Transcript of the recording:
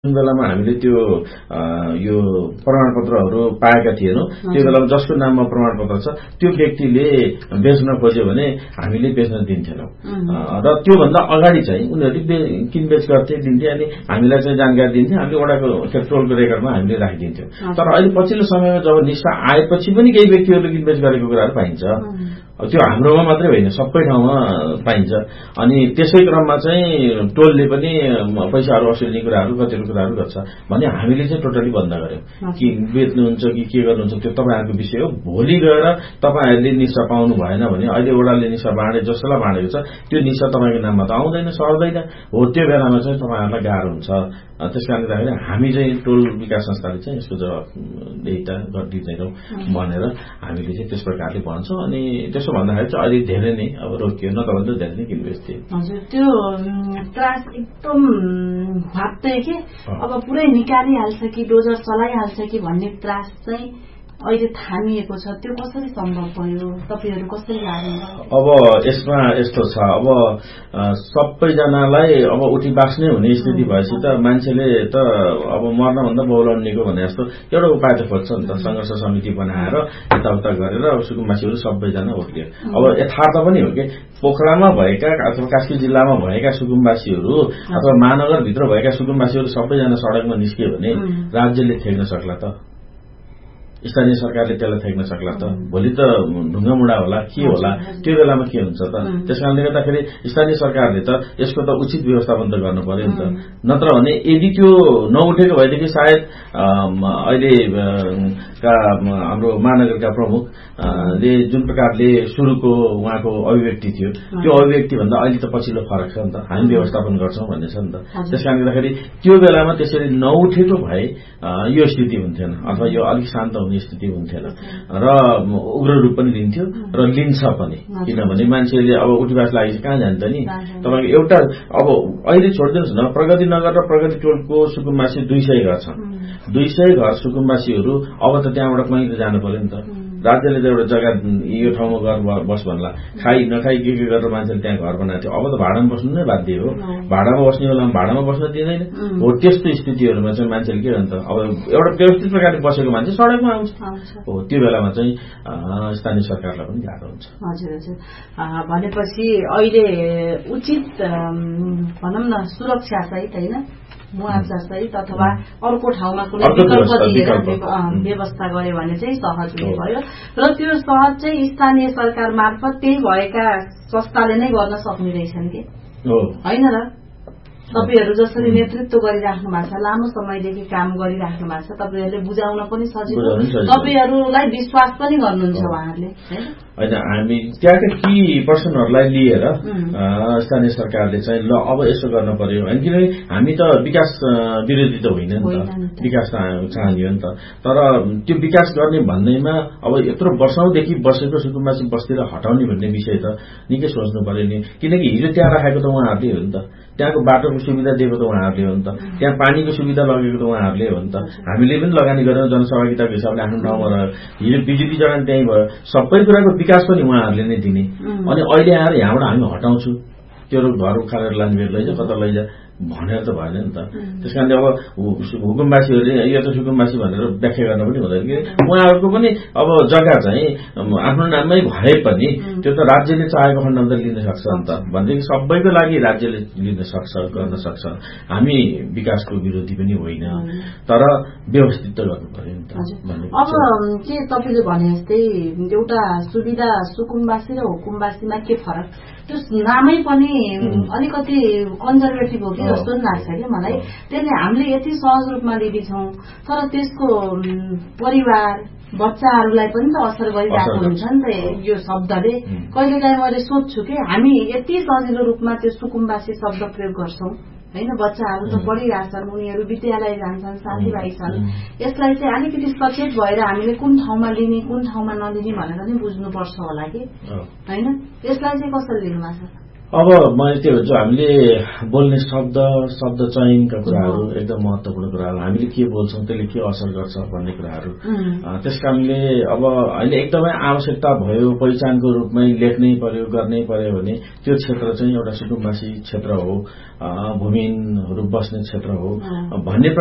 जुन बेलामा हामीले त्यो यो प्रमाणपत्रहरू पाएका थिएनौं त्यो बेलामा जसको नाममा प्रमाणपत्र छ त्यो व्यक्तिले बेच्न खोज्यो भने हामीले बेच्न दिन्थेनौं र त्यो भन्दा अगाडि चाहिँ उनीहरूले किनबेच गर्थे दिन्थे अनि हामीलाई चाहिँ जानकारी दिन्थे हामीले वडाको टोलको रेकर्डमा हामीले राखिदिन्थ्यौं तर अहिले पछिल्लो समयमा जब निशा आएपछि पनि केही व्यक्तिहरूले किनबेच गरेको कुराहरू पाइन्छ त्यो हाम्रोमा मात्रै होइन सबै ठाउँमा पाइन्छ अनि त्यसै क्रममा चाहिँ टोलले पनि पैसाहरू असुल्ने कुराहरू कतिवटा कुराहरू गर्छ भने हामीले चाहिँ टोटली बन्द गर्यौं कि बेच्नुहुन्छ कि के गर्नुहुन्छ त्यो तपाईहरुको विषय हो भोलि गएर तपाईहरुले निशा पाउनु भएन भने अहिले वडाले निशा बाँडे जसलाई बाँडेको छ त्यो निशा तपाईको नाममा त आउँदैन सर्दैन हो त्यो बेलामा चाहिँ तपाईहरुलाई गाह्रो हुन्छ त्यसकारणले गर्दाखेरि हामी चाहिँ टोल विकास संस्थाले चाहिँ यसको जवाफदेहिता गरिदिन्छौं भनेर हामीले चाहिँ त्यस प्रकारले भन्छौं अनि त्यसो भन्दाखेरि चाहिँ अहिले धेरै नै अब रोकियो न त भन्दा धेरै नै किनबेच थियो हजुर त्यो त्रास एकदम भाप्दै के अब पुरै निकालिहाल्छ कि डोजर चलाइहाल्छ कि भन्ने त्रास चाहिँ अहिले थामिएको छ त्यो कसरी सम्भव भयो तपाईहरु कसरी लाग्नु अब यसमा यस्तो छ अब सबैजनालाई अब उठी बास्ने हुने स्थिति भएपछि त मान्छेले त अब मर्न भन्दा बौलाउनेको भने जस्तो एउटा उपाय त खोज्छ नि त संघर्ष समिति बनाएर यताउता गरेर अब सुकुम्बासीहरु सबैजना उठ्यो अब यथार्थ पनि हो कि पोखरामा भएका अथवा कास्की जिल्लामा भएका सुकुम्बासीहरु अथवा महानगर भित्र भएका सुकुम्बासीहरु सबैजना सडकमा निस्कियो भने राज्यले ठेक्न सक्ला त स्थानीय सरकारले त्यसलाई ठेक्न सक्ला त भोलि त ढुङ्गामुढा होला के होला त्यो बेलामा के हुन्छ त त्यसकारणले गर्दाखेरि स्थानीय सरकारले त यसको त उचित व्यवस्थापन त गर्नु पर्यो नि त नत्र भने यदि त्यो नउठेको भएदेखि सायद अहिले हाम्रो महानगरका प्रमुख ले जुन प्रकारले सुरुको उहाँको अभिव्यक्ति थियो त्यो अभिव्यक्ति भन्दा अहिले त पछिल्लो फरक छ नि त हामी व्यवस्थापन गर्छौं भन्ने छ नि त त्यसकारणले गर्दाखेरि त्यो बेलामा त्यसरी नउठेको भए यो स्थिति हुन्थेन अथवा यो अलिक शान्त हुने स्थिति हुन्थेन र उग्र रूप पनि लिन्थ्यो र लिन्छ पनि किनभने मान्छेले अब उठिबास लागेपछि कहाँ जान्छ नि तपाईको एउटा अब अहिले छोड्दिनुस् न प्रगति नगर र प्रगति टोलको सुकुम्बासी 200 घर छन् 200 घर सुकुम्बासीहरु अब त त्यहाँबाट कहीँ त जानु पर्यो नि त राज्यले त एउटा जग्गा यो ठाउँमा घर बस भन्ला खाइ नखाइ के गरेर मान्छेले त्यहाँ घर बनाएको थियो अब त भाडामा बस्नु नै बाध्य हो भाडामा बस्ने बेलामा भाडामा बस्न दिँदैन हो त्यस्तो स्थितिहरुमा चाहिँ मान्छेले के भन्छ अब एउटा व्यवस्थित प्रकारले बसेको मान्छे सडकमा आउँछ हो त्यो बेलामा चाहिँ स्थानीय सरकारलाई पनि गाह्रो हुन्छ हजुर हजुर भनेपछि अहिले उचित भनौं न सुरक्षा सहित हैन मुआवजा सहित अथवा अर्को ठाउँमा कुनै विकल्प दिएर व्यवस्था गर्यो भने चाहिँ सहज हुने भयो र त्यो सहज चाहिँ स्थानीय सरकार मार्फत त्यही भएका संस्थाले नै गर्न सक्ने रहेछन् के हैन र तपाईहरु जसरी नेतृत्व गरिराख्नु भएको छ लामो समयदेखि काम गरिराख्नु भएको छ तपाईहरुले बुझाउन पनि सजिलो तपाईहरुलाई विश्वास पनि गर्नुहुन्छ उहाँहरुले हैन हामी त्यहाँका कि पर्सनहरुलाई लिएर स्थानीय सरकारले चाहिँ ल अब यसो गर्न पर्यो हैन किनभने हामी त विकास विरोधी त होइन नि त विकास चाहन्यो नि त तर त्यो विकास गर्ने भन्दैमा अब यत्रो वर्षौंदेखि बसेको सुकुम्बासी बस्तीलाई हटाउने भन्ने विषय त निकै सोच्नु पर्यो नि किनकि हिजो त्यहाँ राखेको त उहाँहरुले हो नि त त्यहाँको बाटोको सुविधा दिएको त उहाँहरुले हो नि त त्यहाँ पानीको सुविधा लगेको त उहाँहरुले हो नि त हामीले पनि लगानी गरेर जनसहभागिताको हिसाबले आफ्नो ठाउँमा रह्यो हिजो बिजुली जडान त्यही भयो सबै कुराको विकास पनि उहाँहरुले नै दिने अनि अहिले आएर यहाँबाट हामी हटाउँछु त्यो घर उखालेर लाने लैजा कता लैजा भनेर त भएन नि त त्यसकारणले अब हुकुमवासीहरुले यो त सुकुम्बासी भनेर व्याख्या गर्न पनि हुँदैन कि उहाँहरुको पनि अब जग्गा चाहिँ आफ्नो नाममै भए पनि त्यो त राज्यले चाहेको खण्डमा त लिन सक्छ नि त भनेदेखि सबैको लागि राज्यले लिन सक्छ गर्न सक्छ हामी विकासको विरोधी पनि होइन तर व्यवस्थित त गर्नु पर्यो नि त अब के तपाईले भने जस्तै एउटा सुविधा सुकुम्बासी र हुकुमवासीमा के फरक त्यो नामै पनि अलिकति कन्जर्भेटिभ हो कि जस्तो नि लाग्छ कि मलाई त्यसले हामीले यति सहज रूपमा लिदिछौं तर त्यसको परिवार बच्चाहरूलाई पनि त असर गरिरहेको हुन्छ नि त यो शब्दले कहिलेकाहीँ मैले सोध्छु कि हामी यति सजिलो रूपमा त्यो सुकुम्बासी शब्द प्रयोग गर्छौं हैन बच्चाहरू त पढिरहेछन् उनीहरू विद्यालय जान्छन् साथीभाइ छन् यसलाई चाहिँ अलिकति सचेत भएर हामीले कुन ठाउँमा लिने कुन ठाउँमा नलिने भनेर नि बुझ्नुपर्छ होला कि हैन यसलाई चाहिँ कसरी लिनुभएको छ अब मैले त्यो जो हामीले बोल्ने शब्द चयनका कुराहरू एकदम महत्त्वपूर्ण कुराहरू हामीले के बोल्छौँ त्यसले के असर गर्छ भन्ने कुराहरू त्यस कारणले अब अहिले एकदमै आवश्यकता भयो पहिचानको रूपमै लेख्नै पर्यो गर्नै पर्यो भने त्यो क्षेत्र चाहिँ एउटा सुकुम्बासी क्षेत्र हो भूमिहीनहरू बस्ने क्षेत्र हो भन्ने